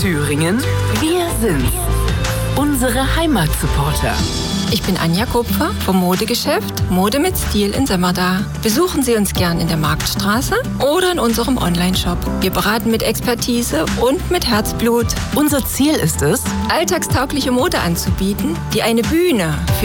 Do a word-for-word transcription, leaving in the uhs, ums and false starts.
Thüringen, wir sind's. Unsere Heimatsupporter. Ich bin Anja Kupfer vom Modegeschäft Mode mit Stil in Sömmerda. Besuchen Sie uns gern in der Marktstraße oder in unserem Onlineshop. Wir beraten mit Expertise und mit Herzblut. Unser Ziel ist es, alltagstaugliche Mode anzubieten, die eine Bühne für